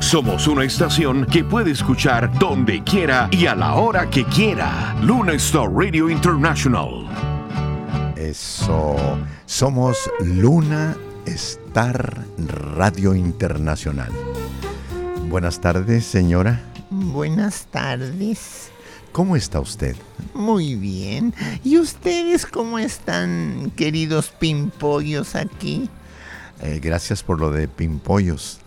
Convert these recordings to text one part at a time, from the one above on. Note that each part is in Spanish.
Somos una estación que puede escuchar donde quiera y a la hora que quiera. Luna Star Radio International. Eso. Somos Luna Star Radio Internacional. Buenas tardes, señora. Buenas tardes. ¿Cómo está usted? Muy bien. ¿Y ustedes cómo están, queridos pimpollos aquí? Gracias por lo de pimpollos.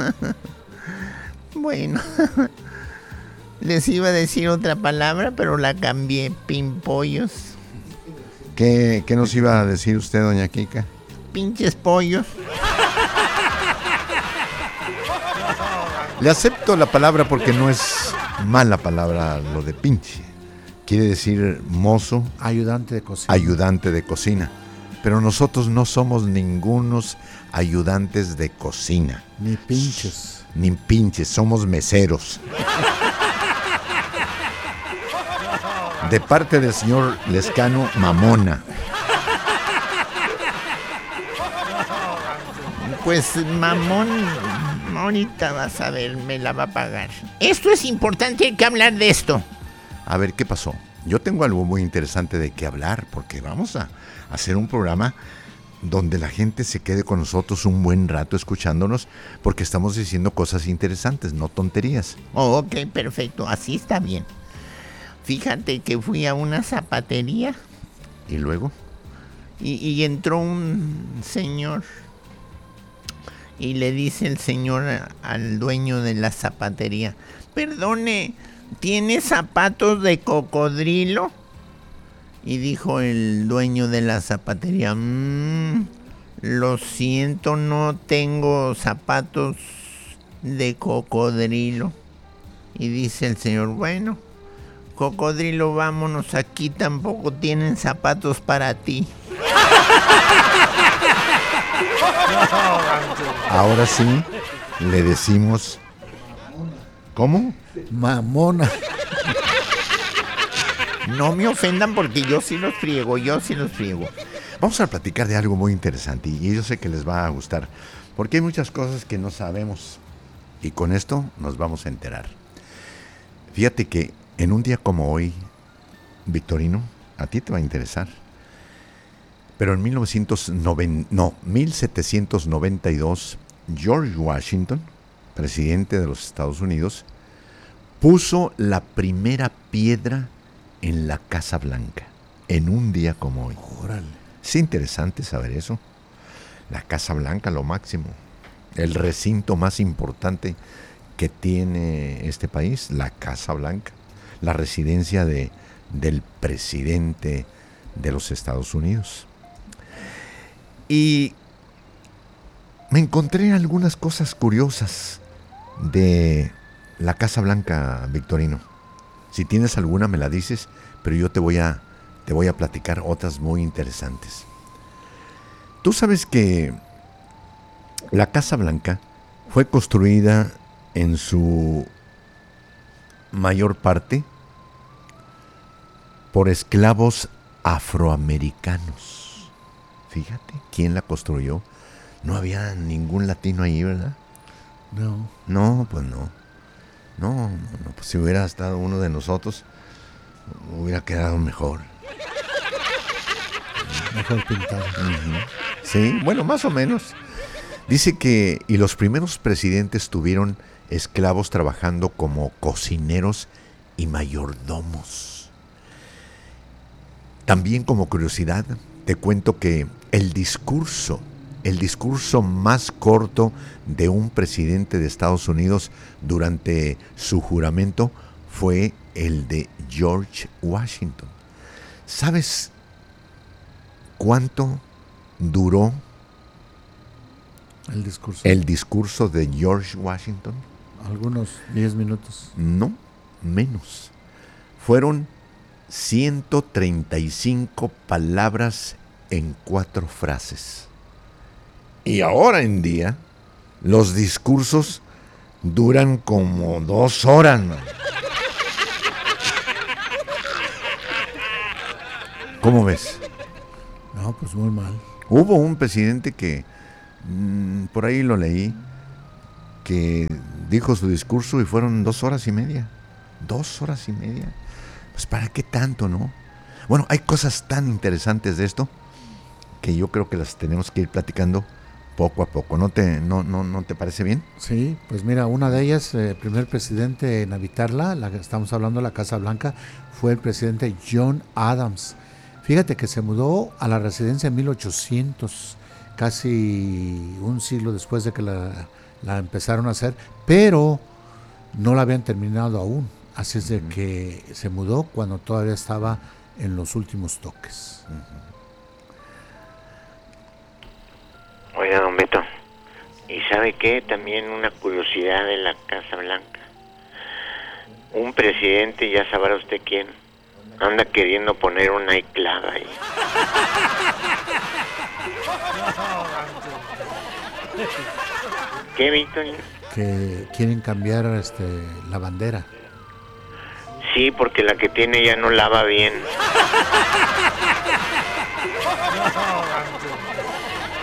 Bueno, les iba a decir otra palabra, pero la cambié. Pimpollos. ¿Qué nos iba a decir usted, doña Kika? Pinches pollos. Le acepto la palabra porque no es mala palabra lo de pinche. Quiere decir mozo, ayudante de cocina. Ayudante de cocina. Pero nosotros no somos ningunos ayudantes de cocina. Ni pinches. Ni pinches, somos meseros. De parte del señor Lescano, mamona. Pues mamón, ahorita vas a ver, me la va a pagar. Esto es importante, hay que hablar de esto. A ver, ¿qué pasó? Yo tengo algo muy interesante de qué hablar, porque vamos a hacer un programa donde la gente se quede con nosotros un buen rato escuchándonos, porque estamos diciendo cosas interesantes, no tonterías. Oh, ok, perfecto, así está bien. Fíjate que fui a una zapatería. ¿Y luego? Y entró un señor. Y le dice el señor al dueño de la zapatería: perdone, ¿tiene zapatos de cocodrilo? Y dijo el dueño de la zapatería: lo siento, no tengo zapatos de cocodrilo. Y dice el señor: bueno, cocodrilo, vámonos, aquí tampoco tienen zapatos para ti. Ahora sí, le decimos... ¿Cómo? Mamona. No me ofendan porque yo sí los friego. Vamos a platicar de algo muy interesante y yo sé que les va a gustar, porque hay muchas cosas que no sabemos y con esto nos vamos a enterar. Fíjate que en un día como hoy, Victorino, a ti te va a interesar, pero en 1792, George Washington, presidente de los Estados Unidos, puso la primera piedra en la Casa Blanca, en un día como hoy. Órale. Es interesante saber eso. La Casa Blanca, lo máximo. El recinto más importante que tiene este país, la Casa Blanca. La residencia del presidente de los Estados Unidos. Y me encontré algunas cosas curiosas de la Casa Blanca, Victorino. Si tienes alguna me la dices, pero yo te voy a platicar otras muy interesantes. Tú sabes que la Casa Blanca fue construida en su mayor parte por esclavos afroamericanos. Fíjate, ¿quién la construyó? No había ningún latino ahí, ¿verdad? No. No, pues no. No, pues si hubiera estado uno de nosotros, hubiera quedado mejor. Mejor pintado. Uh-huh. Sí, bueno, más o menos. Dice que, y los primeros presidentes tuvieron esclavos trabajando como cocineros y mayordomos. También como curiosidad, te cuento que el discurso más corto de un presidente de Estados Unidos durante su juramento fue el de George Washington. ¿Sabes cuánto duró el discurso de George Washington? Algunos 10 minutos. No, menos. Fueron 135 palabras en 4 frases. Y ahora en día, los discursos duran como 2 horas, man. ¿Cómo ves? No, pues muy mal. Hubo un presidente que, por ahí lo leí, que dijo su discurso y fueron 2 horas y media. 2 horas y media. Pues ¿para qué tanto, no? Bueno, hay cosas tan interesantes de esto que yo creo que las tenemos que ir platicando poco a poco. ¿No te parece bien? Sí, pues mira, una de ellas, el primer presidente en habitarla, la que estamos hablando de la Casa Blanca, fue el presidente John Adams. Fíjate que se mudó a la residencia en 1800, casi un siglo después de que la empezaron a hacer, pero no la habían terminado aún. Así es de que se mudó cuando todavía estaba en los últimos toques. Oiga, don Beto, ¿y sabe qué? También una curiosidad de la Casa Blanca. Un presidente, ya sabrá usted quién, anda queriendo poner una iCloud ahí. ¿Qué, Víctor? Que quieren cambiar la bandera. Sí, porque la que tiene ya no lava bien.